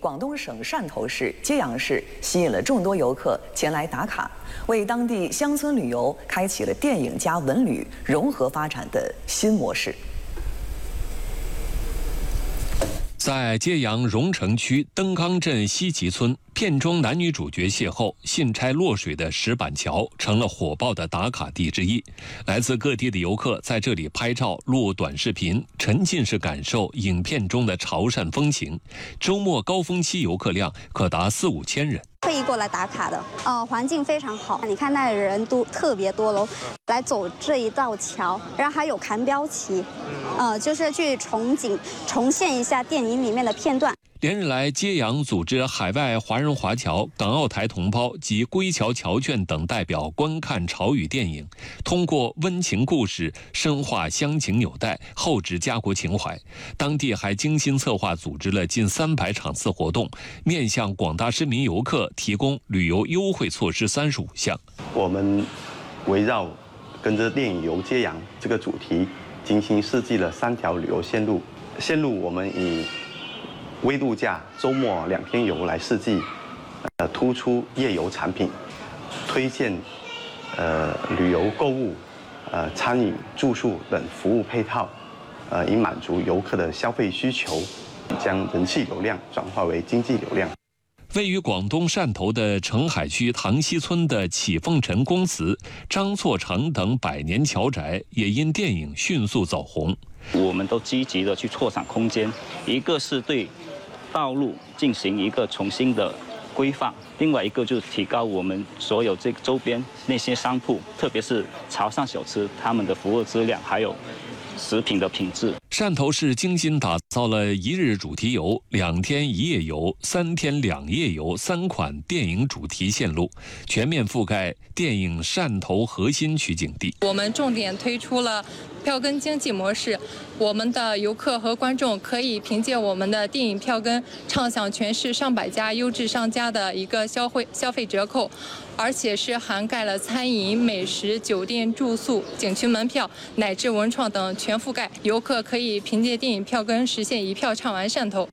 广东省汕头市揭阳市吸引了众多游客前来打卡，为当地乡村旅游开启了电影加文旅融合发展的新模式。 在揭阳荣城区登康镇西集村，片中男女主角邂逅、信差落水的石板桥成了火爆的打卡地之一。来自各地的游客在这里拍照、录短视频，沉浸式感受影片中的潮汕风情。周末高峰期游客量可达4、5千人。 特意过来打卡的，环境非常好，你看那里人都特别多喽，来走这一道桥，然后还有扛标旗，就是去重现一下电影里面的片段。 连日来，揭阳组织海外华人华侨、港澳台同胞及归侨侨眷等代表观看潮语电影，通过温情故事深化乡情纽带，厚植家国情怀。当地还精心策划组织了近300场次活动，面向广大市民游客提供旅游优惠措施35项。 我们围绕跟着电影游揭阳这个主题，精心设计了3条旅游线路。我们以微度假、周末2天游来设计，突出夜游产品，推荐旅游购物、餐饮、住宿等服务配套，以满足游客的消费需求，将人气流量转化为经济流量。 位于广东汕头的澄海区塘溪村的启凤尘公祠、张错城等百年侨宅，也因电影迅速走红。 我们都积极的去拓展空间，一个是对道路进行一个重新的规范，另外一个就是提高我们所有这个周边那些商铺，特别是潮汕小吃，他们的服务质量还有食品的品质。 汕头市精心打造了1日主题游、2天1夜游、3天2夜游3款电影主题线路，全面覆盖电影汕头核心取景地。 我们重点推出了票根经济模式，我们的游客和观众可以凭借我们的电影票根，畅享全市上百家优质商家的一个消费折扣，而且是涵盖了餐饮、美食、酒店住宿、景区门票乃至文创等全覆盖。游客可以凭借电影票根实现一票畅玩汕头。